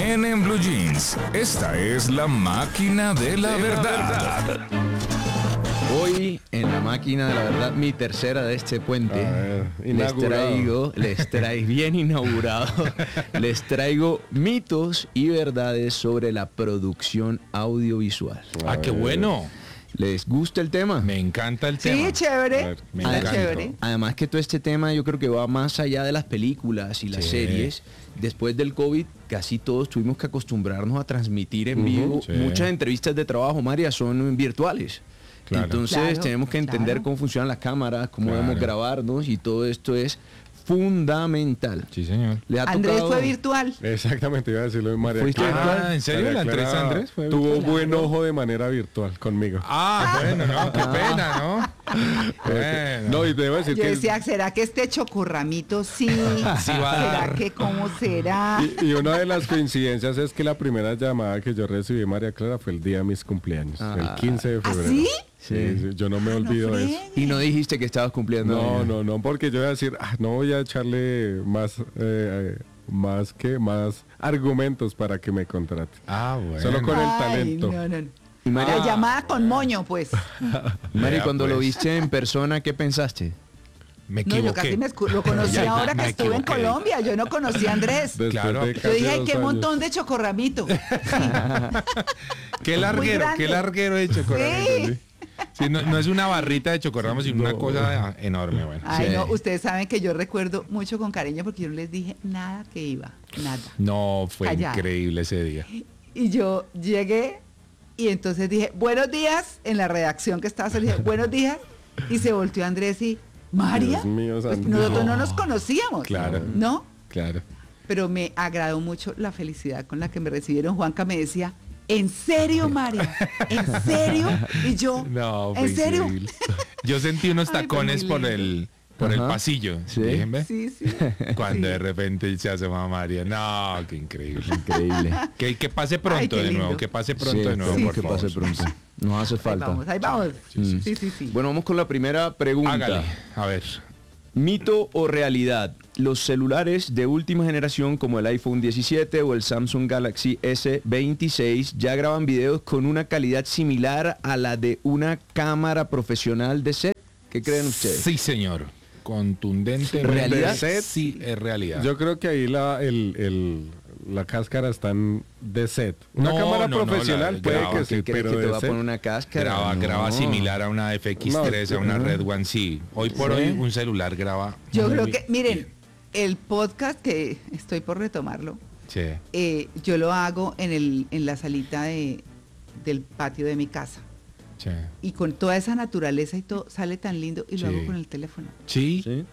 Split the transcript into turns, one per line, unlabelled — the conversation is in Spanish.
Mañana en Blue Jeans, esta es la máquina de la verdad.
Hoy en la máquina de la verdad, mi tercera de este puente, les traigo bien inaugurado, les traigo mitos y verdades sobre la producción audiovisual.
Ah, qué bueno.
¿Les gusta el tema?
Me encanta el tema.
Sí, chévere.
Me encanta.
Chévere.
Además que todo este tema yo creo que va más allá de las películas y las series. Después del COVID casi todos tuvimos que acostumbrarnos a transmitir en vivo.
Sí.
Muchas entrevistas de trabajo, María, son virtuales.
Claro.
Entonces
Claro,
tenemos que entender
claro.
cómo funcionan las cámaras, cómo
Claro.
debemos grabarnos y todo esto es fundamental.
Sí, señor.
¿Le ha
Andrés
tocado?
fue virtual.
Exactamente, iba a decirlo de María
¿Fuiste
Clara.
virtual?
Ah, ¿en serio?
María
¿La entrevista de
Clara
Andrés fue
tuvo
virtual?
buen ojo de manera virtual conmigo.
Ah, bueno, no, qué pena, ¿no? Bueno.
No, y te debo decir
Yo
que...
decía, ¿será que este chocorramito sí?
va a
¿Será
dar.
que cómo será?
Y una de las coincidencias es que la primera llamada que yo recibí de María Clara fue el día de mis cumpleaños, el 15 de
¿Ah,
febrero.
sí?
Sí, yo no me olvido de eso.
Y no dijiste que estabas cumpliendo.
No, porque yo voy a decir, no voy a echarle más argumentos para que me contrate.
Ah, bueno.
Solo con el
Ay,
talento.
no.
Y María,
La llamada con moño, pues.
María,
Vea,
cuando lo
pues.
viste en persona, ¿qué pensaste?
Me
No,
equivoqué.
yo casi lo conocí
Ya,
ahora que
me
estuve en
equivoqué.
Colombia. Yo no conocí a Andrés.
Después
Claro.
de
Yo
Yo
casi
dije, ay,
2
qué
años.
montón de chocorramito.
Qué larguero,
grande.
qué larguero de chocorramo.
Sí.
Sí, no es una barrita de chocorramo, sino una cosa enorme, bueno.
Ay,
Sí.
no, ustedes saben que yo recuerdo mucho con cariño porque yo no les dije nada que iba, nada.
No, fue
Callada.
increíble ese día.
Y yo llegué y entonces dije, buenos días, en la redacción que estaba, dije, buenos días, y se volteó Andrés y, María,
Dios mío,
pues
santo.
nosotros no nos conocíamos,
Claro.
¿no?
Claro.
Pero me agradó mucho la felicidad con la que me recibieron. Juanca me decía, ¿en serio, María? ¿En serio? Y yo,
No, fue
¿en serio?
increíble. Yo sentí unos
Ay, fue
tacones
muy
por
lindo.
el
Ajá.
pasillo.
Sí.
Dije, ¿ve?
Sí, sí.
Cuando
Sí.
de repente se asoma María. No, qué increíble.
Increíble.
Que pase pronto
Ay, qué
de nuevo,
lindo.
que pase pronto
Sí,
de nuevo,
esperemos
por
que
favor.
pase pronto. Nos hace falta.
Ahí vamos.
Sí,
Sí.
Bueno, vamos con la primera pregunta.
Hágale, a ver.
¿Mito o realidad? Los celulares de última generación como el iPhone 17 o el Samsung Galaxy S26 ya graban videos con una calidad similar a la de una cámara profesional de set. ¿Qué creen ustedes?
Sí, señor. Contundente.
¿Realidad?
Sí, es realidad.
Yo creo que ahí la cáscara está de set. Una
No,
cámara
no,
profesional
la
puede
graba,
que
¿Qué
sí,
crees
pero
que te
de
va a
set.
poner una cáscara?
Graba
No.
similar a una FX3, a una
No,
Red One, sí. Hoy por
¿Sí?
hoy un celular graba.
Yo
muy
creo que, miren,
bien.
el podcast que estoy por retomarlo,
Sí,
yo lo hago en la salita del patio de mi casa.
sí.
Y con toda esa naturaleza y todo, sale tan lindo y lo
Sí.
hago con el teléfono.
Sí,
Sí.